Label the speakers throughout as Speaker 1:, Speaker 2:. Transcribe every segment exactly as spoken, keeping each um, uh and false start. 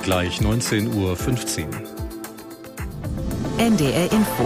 Speaker 1: gleich neunzehn Uhr fünfzehn.
Speaker 2: N D R Info.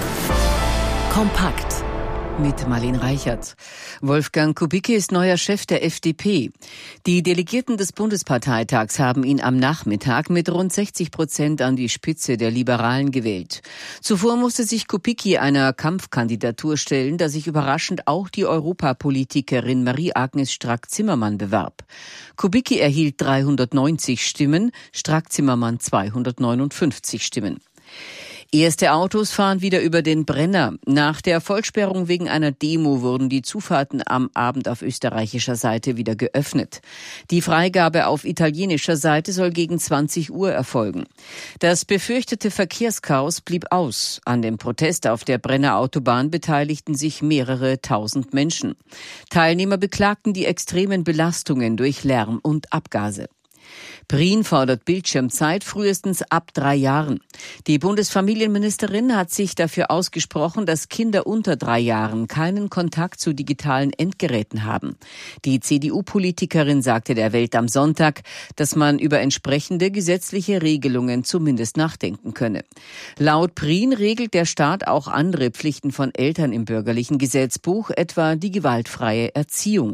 Speaker 2: Kompakt. Mit Marlene Reichert. Wolfgang Kubicki ist neuer Chef der F D P. Die Delegierten des Bundesparteitags haben ihn am Nachmittag mit rund sechzig Prozent an die Spitze der Liberalen gewählt. Zuvor musste sich Kubicki einer Kampfkandidatur stellen, da sich überraschend auch die Europapolitikerin Marie-Agnes Strack-Zimmermann bewarb. Kubicki erhielt dreihundertneunzig Stimmen, Strack-Zimmermann zweihundertneunundfünfzig Stimmen. Erste Autos fahren wieder über den Brenner. Nach der Vollsperrung wegen einer Demo wurden die Zufahrten am Abend auf österreichischer Seite wieder geöffnet. Die Freigabe auf italienischer Seite soll gegen zwanzig Uhr erfolgen. Das befürchtete Verkehrschaos blieb aus. An dem Protest auf der Brenner Autobahn beteiligten sich mehrere tausend Menschen. Teilnehmer beklagten die extremen Belastungen durch Lärm und Abgase. Prien fordert Bildschirmzeit frühestens ab drei Jahren. Die Bundesfamilienministerin hat sich dafür ausgesprochen, dass Kinder unter drei Jahren keinen Kontakt zu digitalen Endgeräten haben. Die C D U-Politikerin sagte der Welt am Sonntag, dass man über entsprechende gesetzliche Regelungen zumindest nachdenken könne. Laut Prien regelt der Staat auch andere Pflichten von Eltern im bürgerlichen Gesetzbuch, etwa die gewaltfreie Erziehung.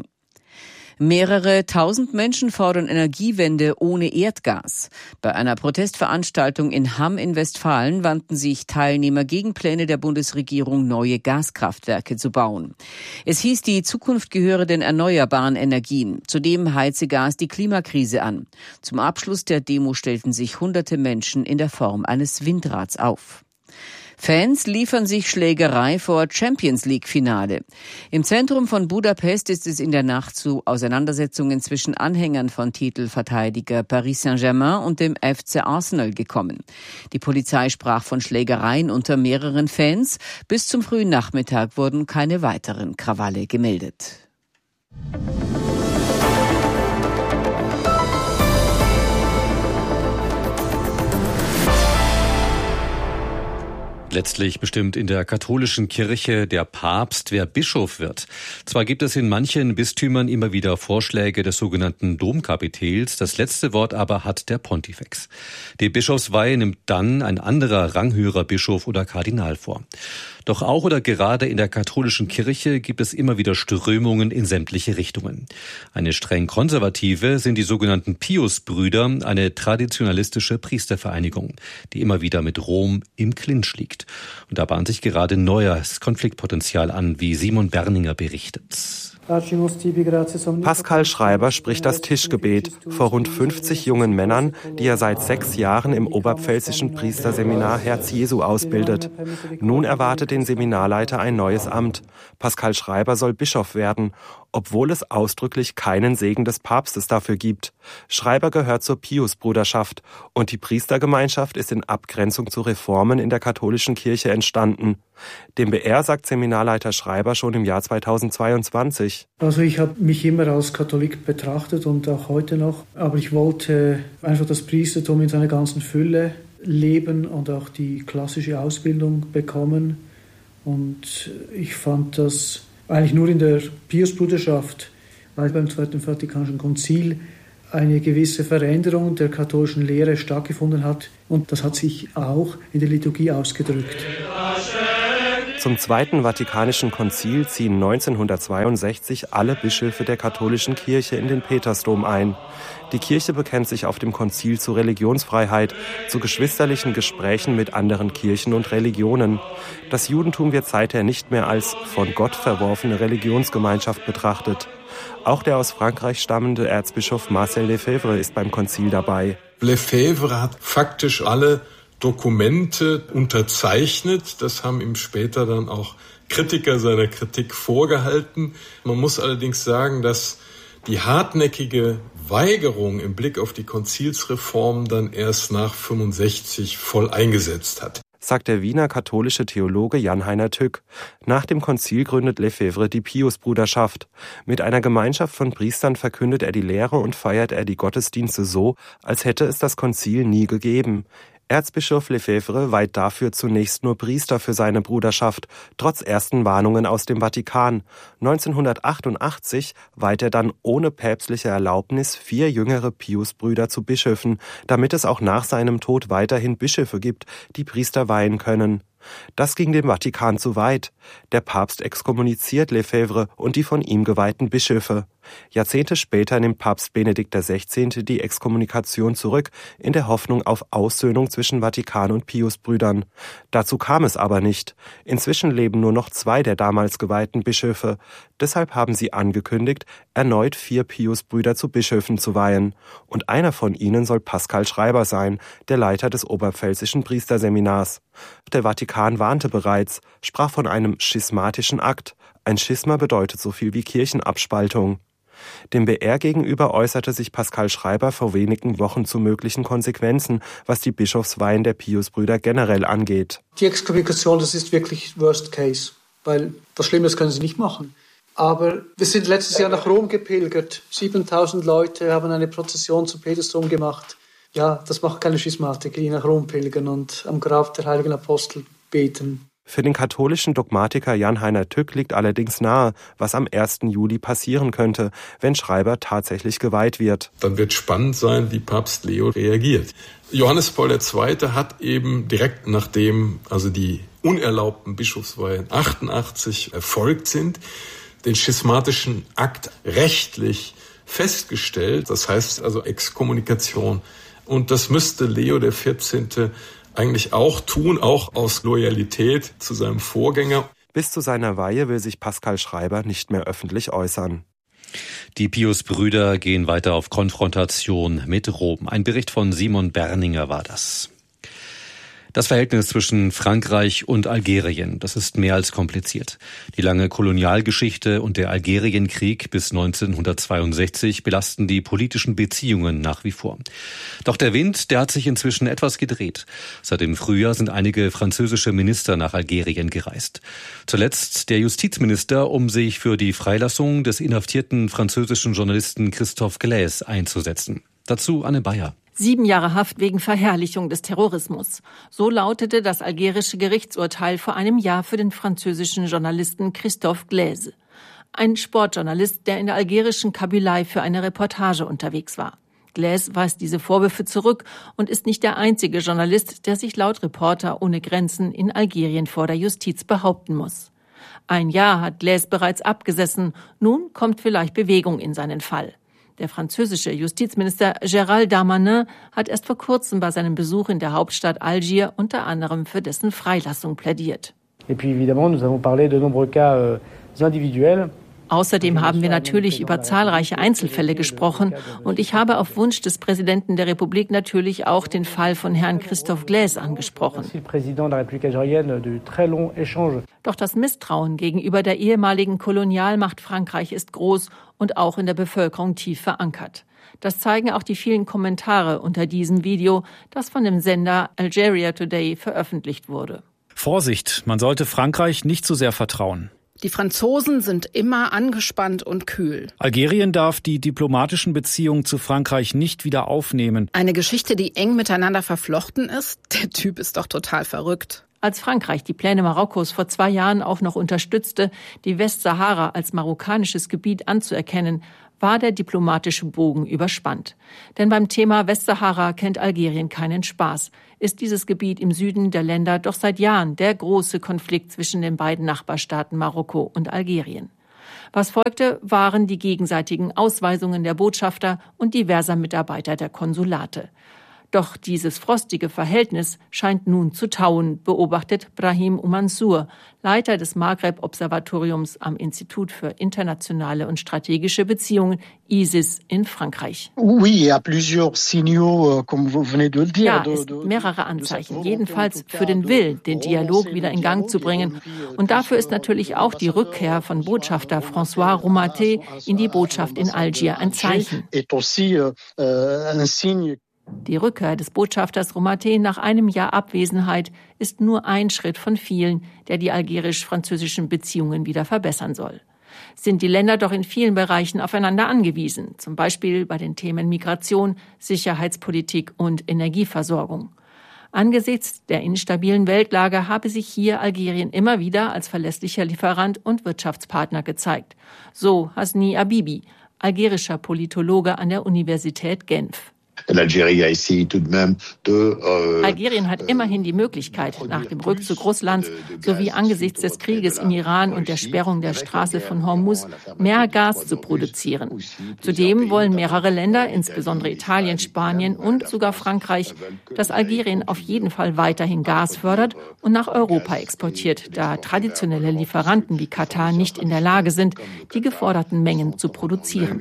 Speaker 2: Mehrere tausend Menschen fordern Energiewende ohne Erdgas. Bei einer Protestveranstaltung in Hamm in Westfalen wandten sich Teilnehmer gegen Pläne der Bundesregierung, neue Gaskraftwerke zu bauen. Es hieß, die Zukunft gehöre den erneuerbaren Energien. Zudem heize Gas die Klimakrise an. Zum Abschluss der Demo stellten sich hunderte Menschen in der Form eines Windrads auf. Fans liefern sich Schlägerei vor Champions-League-Finale. Im Zentrum von Budapest ist es in der Nacht zu Auseinandersetzungen zwischen Anhängern von Titelverteidiger Paris Saint-Germain und dem F C Arsenal gekommen. Die Polizei sprach von Schlägereien unter mehreren Fans. Bis zum frühen Nachmittag wurden keine weiteren Krawalle gemeldet.
Speaker 1: Letztlich bestimmt in der katholischen Kirche der Papst, wer Bischof wird. Zwar gibt es in manchen Bistümern immer wieder Vorschläge des sogenannten Domkapitels, das letzte Wort aber hat der Pontifex. Die Bischofsweihe nimmt dann ein anderer ranghöherer Bischof oder Kardinal vor. Doch auch oder gerade in der katholischen Kirche gibt es immer wieder Strömungen in sämtliche Richtungen. Eine streng konservative sind die sogenannten Pius-Brüder, eine traditionalistische Priestervereinigung, die immer wieder mit Rom im Clinch liegt. Und da bahnt sich gerade neues Konfliktpotenzial an, wie Simon Berninger berichtet.
Speaker 3: Pascal Schreiber spricht das Tischgebet vor rund fünfzig jungen Männern, die er seit sechs Jahren im oberpfälzischen Priesterseminar Herz Jesu ausbildet. Nun erwartet den Seminarleiter ein neues Amt. Pascal Schreiber soll Bischof werden, obwohl es ausdrücklich keinen Segen des Papstes dafür gibt. Schreiber gehört zur Pius-Bruderschaft und die Priestergemeinschaft ist in Abgrenzung zu Reformen in der katholischen Kirche entstanden. Dem B R sagt Seminarleiter Schreiber schon im Jahr zweitausendzweiundzwanzig.
Speaker 4: Also ich habe mich immer als Katholik betrachtet und auch heute noch, aber ich wollte einfach das Priestertum in seiner ganzen Fülle leben und auch die klassische Ausbildung bekommen. Und ich fand das eigentlich nur in der Pius-Bruderschaft, weil beim Zweiten Vatikanischen Konzil eine gewisse Veränderung der katholischen Lehre stattgefunden hat. Und das hat sich auch in der Liturgie ausgedrückt.
Speaker 3: Zum Zweiten Vatikanischen Konzil ziehen neunzehnhundertzweiundsechzig alle Bischöfe der katholischen Kirche in den Petersdom ein. Die Kirche bekennt sich auf dem Konzil zu Religionsfreiheit, zu geschwisterlichen Gesprächen mit anderen Kirchen und Religionen. Das Judentum wird seither nicht mehr als von Gott verworfene Religionsgemeinschaft betrachtet. Auch der aus Frankreich stammende Erzbischof Marcel Lefebvre ist beim Konzil dabei.
Speaker 5: Lefebvre hat faktisch alle Dokumente unterzeichnet. Das haben ihm später dann auch Kritiker seiner Kritik vorgehalten. Man muss allerdings sagen, dass die hartnäckige Weigerung im Blick auf die Konzilsreform dann erst nach fünfundsechzig voll eingesetzt hat,
Speaker 3: sagt der Wiener katholische Theologe Jan-Heiner Tück. Nach dem Konzil gründet Lefebvre die Pius-Bruderschaft. Mit einer Gemeinschaft von Priestern verkündet er die Lehre und feiert er die Gottesdienste so, als hätte es das Konzil nie gegeben. Erzbischof Lefebvre weiht dafür zunächst nur Priester für seine Bruderschaft, trotz ersten Warnungen aus dem Vatikan. neunzehnhundertachtundachtzig weiht er dann ohne päpstliche Erlaubnis vier jüngere Piusbrüder zu Bischöfen, damit es auch nach seinem Tod weiterhin Bischöfe gibt, die Priester weihen können. Das ging dem Vatikan zu weit. Der Papst exkommuniziert Lefebvre und die von ihm geweihten Bischöfe. Jahrzehnte später nimmt Papst Benedikt der Sechzehnte die Exkommunikation zurück, in der Hoffnung auf Aussöhnung zwischen Vatikan und Piusbrüdern. Dazu kam es aber nicht. Inzwischen leben nur noch zwei der damals geweihten Bischöfe. Deshalb haben sie angekündigt, erneut vier Piusbrüder zu Bischöfen zu weihen. Und einer von ihnen soll Pascal Schreiber sein, der Leiter des Oberpfälzischen Priesterseminars. Der Vatikan warnte bereits, sprach von einem schismatischen Akt. Ein Schisma bedeutet so viel wie Kirchenabspaltung. Dem B R gegenüber äußerte sich Pascal Schreiber vor wenigen Wochen zu möglichen Konsequenzen, was die Bischofsweihen der Piusbrüder generell angeht.
Speaker 6: Die Exkommunikation, das ist wirklich Worst Case, weil was Schlimmes können sie nicht machen. Aber wir sind letztes Jahr nach Rom gepilgert. siebentausend Leute haben eine Prozession zum Petersdom gemacht. Ja, das macht keine Schismatik, die nach Rom pilgern und am Grab der heiligen Apostel beten.
Speaker 3: Für den katholischen Dogmatiker Jan-Heiner Tück liegt allerdings nahe, was am ersten Juli passieren könnte, wenn Schreiber tatsächlich geweiht wird.
Speaker 5: Dann wird spannend sein, wie Papst Leo reagiert. Johannes Paul der Zweite hat eben direkt nachdem also die unerlaubten Bischofsweihen achtundachtzig erfolgt sind, den schismatischen Akt rechtlich festgestellt. Das heißt also Exkommunikation. Und das müsste Leo der Vierzehnte eigentlich auch tun, auch aus Loyalität zu seinem Vorgänger.
Speaker 3: Bis zu seiner Weihe will sich Pascal Schreiber nicht mehr öffentlich äußern.
Speaker 1: Die Piusbrüder gehen weiter auf Konfrontation mit Rom. Ein Bericht von Simon Berninger war das. Das Verhältnis zwischen Frankreich und Algerien, das ist mehr als kompliziert. Die lange Kolonialgeschichte und der Algerienkrieg bis neunzehnhundertzweiundsechzig belasten die politischen Beziehungen nach wie vor. Doch der Wind, der hat sich inzwischen etwas gedreht. Seit dem Frühjahr sind einige französische Minister nach Algerien gereist. Zuletzt der Justizminister, um sich für die Freilassung des inhaftierten französischen Journalisten Christophe Glaise einzusetzen. Dazu Anne Bayer.
Speaker 7: Sieben Jahre Haft wegen Verherrlichung des Terrorismus. So lautete das algerische Gerichtsurteil vor einem Jahr für den französischen Journalisten Christophe Glaise. Ein Sportjournalist, der in der algerischen Kabylei für eine Reportage unterwegs war. Glaise weist diese Vorwürfe zurück und ist nicht der einzige Journalist, der sich laut Reporter ohne Grenzen in Algerien vor der Justiz behaupten muss. Ein Jahr hat Glaise bereits abgesessen. Nun kommt vielleicht Bewegung in seinen Fall. Der französische Justizminister Gérald Darmanin hat erst vor kurzem bei seinem Besuch in der Hauptstadt Algier unter anderem für dessen Freilassung plädiert. Außerdem haben wir natürlich über zahlreiche Einzelfälle gesprochen und ich habe auf Wunsch des Präsidenten der Republik natürlich auch den Fall von Herrn Christophe Glaise angesprochen. Doch das Misstrauen gegenüber der ehemaligen Kolonialmacht Frankreich ist groß und auch in der Bevölkerung tief verankert. Das zeigen auch die vielen Kommentare unter diesem Video, das von dem Sender Algeria Today veröffentlicht wurde.
Speaker 8: Vorsicht, man sollte Frankreich nicht zu sehr vertrauen.
Speaker 9: Die Franzosen sind immer angespannt und kühl.
Speaker 8: Algerien darf die diplomatischen Beziehungen zu Frankreich nicht wieder aufnehmen.
Speaker 9: Eine Geschichte, die eng miteinander verflochten ist? Der Typ ist doch total verrückt.
Speaker 7: Als Frankreich die Pläne Marokkos vor zwei Jahren auch noch unterstützte, die Westsahara als marokkanisches Gebiet anzuerkennen, war der diplomatische Bogen überspannt. Denn beim Thema Westsahara kennt Algerien keinen Spaß. Ist dieses Gebiet im Süden der Länder doch seit Jahren der große Konflikt zwischen den beiden Nachbarstaaten Marokko und Algerien. Was folgte, waren die gegenseitigen Ausweisungen der Botschafter und diverser Mitarbeiter der Konsulate. Doch dieses frostige Verhältnis scheint nun zu tauen, beobachtet Brahim Oumansour, Leiter des Maghreb-Observatoriums am Institut für internationale und strategische Beziehungen, I S I S, in Frankreich.
Speaker 10: Ja,
Speaker 7: es gibt mehrere Anzeichen, jedenfalls für den Willen, den Dialog wieder in Gang zu bringen. Und dafür ist natürlich auch die Rückkehr von Botschafter François Romaté in die Botschaft in Algier ein Zeichen. Die Rückkehr des Botschafters Romaté nach einem Jahr Abwesenheit ist nur ein Schritt von vielen, der die algerisch-französischen Beziehungen wieder verbessern soll. Sind die Länder doch in vielen Bereichen aufeinander angewiesen, zum Beispiel bei den Themen Migration, Sicherheitspolitik und Energieversorgung. Angesichts der instabilen Weltlage habe sich hier Algerien immer wieder als verlässlicher Lieferant und Wirtschaftspartner gezeigt. So Hasni Abibi, algerischer Politologe an der Universität Genf. Algerien hat immerhin die Möglichkeit, nach dem Rückzug Russlands sowie angesichts des Krieges im Iran und der Sperrung der Straße von Hormuz mehr Gas zu produzieren. Zudem wollen mehrere Länder, insbesondere Italien, Spanien und sogar Frankreich, dass Algerien auf jeden Fall weiterhin Gas fördert und nach Europa exportiert, da traditionelle Lieferanten wie Katar nicht in der Lage sind, die geforderten Mengen zu produzieren.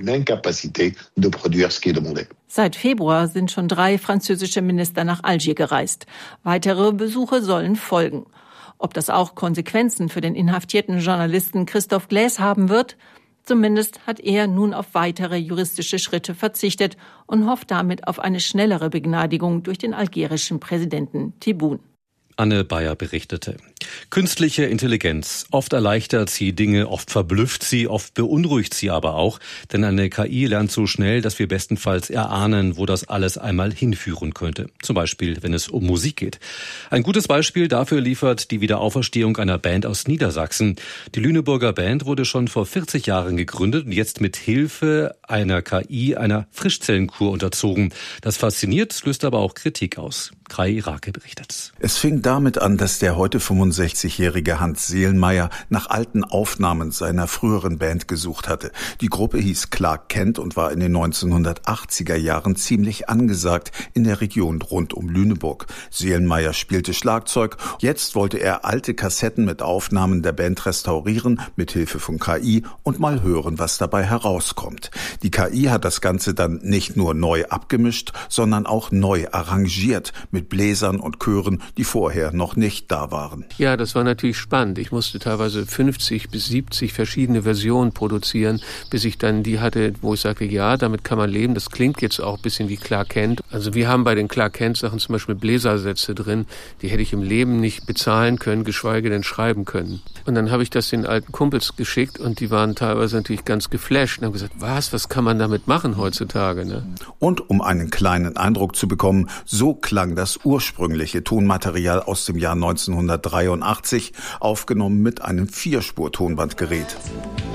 Speaker 7: Seit Februar sind schon drei französische Minister nach Algier gereist. Weitere Besuche sollen folgen. Ob das auch Konsequenzen für den inhaftierten Journalisten Christophe Glaise haben wird? Zumindest hat er nun auf weitere juristische Schritte verzichtet und hofft damit auf eine schnellere Begnadigung durch den algerischen Präsidenten Tebboune.
Speaker 1: Anne Bayer berichtete. Künstliche Intelligenz. Oft erleichtert sie Dinge, oft verblüfft sie, oft beunruhigt sie aber auch. Denn eine K I lernt so schnell, dass wir bestenfalls erahnen, wo das alles einmal hinführen könnte. Zum Beispiel, wenn es um Musik geht. Ein gutes Beispiel dafür liefert die Wiederauferstehung einer Band aus Niedersachsen. Die Lüneburger Band wurde schon vor vierzig Jahren gegründet und jetzt mit Hilfe einer K I einer Frischzellenkur unterzogen. Das fasziniert, löst aber auch Kritik aus. Kai Irake berichtet.
Speaker 10: Es fing damit an, dass der heute fünfundsechzigjährige Hans Seelmeier nach alten Aufnahmen seiner früheren Band gesucht hatte. Die Gruppe hieß Clark Kent und war in den neunzehnhundertachtziger Jahren ziemlich angesagt in der Region rund um Lüneburg. Seelmeier spielte Schlagzeug. Jetzt wollte er alte Kassetten mit Aufnahmen der Band restaurieren, mit Hilfe von K I, und mal hören, was dabei herauskommt. Die K I hat das Ganze dann nicht nur neu abgemischt, sondern auch neu arrangiert, mit Bläsern und Chören, die vorher noch nicht da waren.
Speaker 11: Ja, das war natürlich spannend. Ich musste teilweise fünfzig bis siebzig verschiedene Versionen produzieren, bis ich dann die hatte, wo ich sagte, ja, damit kann man leben. Das klingt jetzt auch ein bisschen wie Clark Kent. Also wir haben bei den Clark Kent Sachen zum Beispiel Bläsersätze drin, die hätte ich im Leben nicht bezahlen können, geschweige denn schreiben können. Und dann habe ich das den alten Kumpels geschickt und die waren teilweise natürlich ganz geflasht und haben gesagt, was, was kann man damit machen heutzutage? Ne?
Speaker 10: Und um einen kleinen Eindruck zu bekommen, so klang das Das ursprüngliche Tonmaterial aus dem Jahr neunzehnhundertdreiundachtzig, aufgenommen mit einem Vierspur-Tonbandgerät.